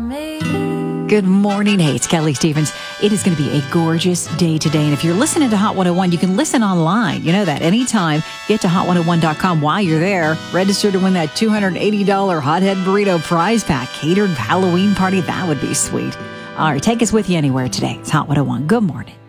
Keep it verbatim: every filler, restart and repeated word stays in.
me. Good morning. Hey, it's Kelly Stevens. It is going to be a gorgeous day today. And if you're listening to Hot one oh one, you can listen online. You know that anytime. Get to hot one oh one dot com while you're there. Register to win that two hundred eighty dollars Hothead Burrito prize pack. Catered Halloween party. That would be sweet. All right, take us with you anywhere today. It's Hot one oh one. Good morning.